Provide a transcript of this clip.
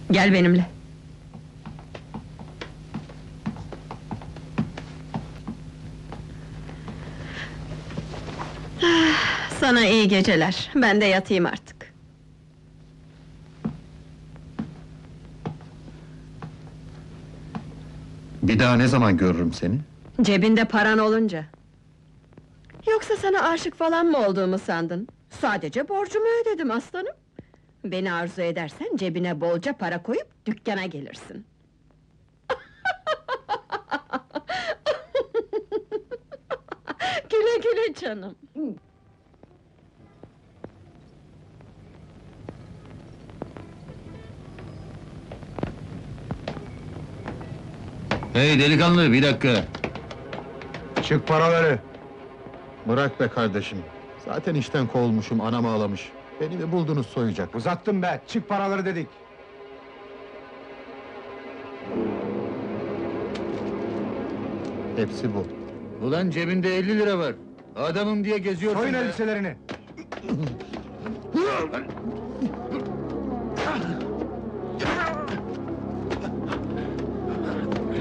Gel benimle. Sana iyi geceler, ben de yatayım artık. Bir daha ne zaman görürüm seni? Cebinde paran olunca. Yoksa sana aşık falan mı olduğumu sandın? Sadece borcumu ödedim aslanım. Beni arzu edersen cebine bolca para koyup dükkana gelirsin. Güle güle canım. Hey delikanlı, bir dakika! Çık paraları! Bırak be kardeşim. Zaten işten kovulmuşum, anam ağlamış. Beni mi buldunuz soyacak? Uzattın be, çık paraları dedik. Hepsi bu. Ulan cebinde 50 lira var! Adamım diye geziyorsun Soyun be! elbiselerini.